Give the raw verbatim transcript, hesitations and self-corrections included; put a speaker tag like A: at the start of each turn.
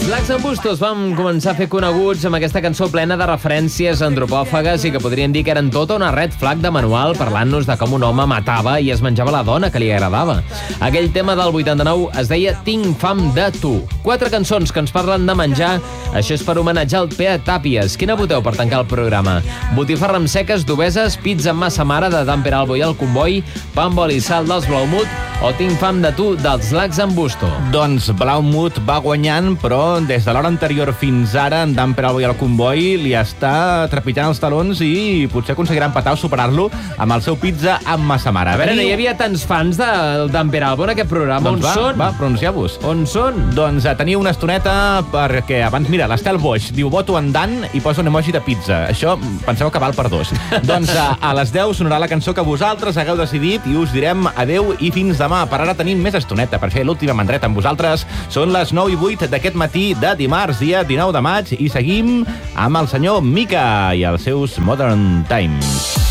A: Lacs and Bustos vam començar a fer coneguts amb aquesta cançó plena de referències antropòfagues i que podríem dir que eren tota una red flag de manual parlant-nos de com un home matava i es menjava la dona que li agradava. Aquell tema del vuitanta-nou es deia Tinc fam de tu. Quatre cançons que ens parlen de menjar. Això és per homenatjar el Pere Tàpies. Quina voteu per tancar el programa? Botifarra amb seques d'obeses, pizza amb massa mare de Dan Peralbo i el Comboi, pa amb oli i sal dels Blaumut o Tinc fam de tu dels Lacs and Busto?
B: Doncs Blaumut va guanyant, però des de l'hora anterior fins ara en Dan Peralbo i el Comboi li està trepitjant els talons i potser aconseguirà empatar o superar-lo amb el seu pizza amb massa mare.
A: A veure, no hi havia tants fans del Dan Peralbo en aquest programa.
B: Doncs
A: On
B: va,
A: són?
B: Va, pronunciar-vos.
A: On són?
B: Doncs eh, tenia una estoneta perquè abans, mira, l'Estel Boix diu voto en Dan i posa un emoji de pizza. Això penseu que val per dos. Doncs a, a les deu sonarà la cançó que vosaltres hagueu decidit i us direm adeu i fins demà. Per ara tenim més estoneta per fer l'última mandreta amb vosaltres. Són les nou i vuit d'aquest matí de dimarts, dia dinou de maig, i seguim amb el senyor Mika i els seus Modern Times.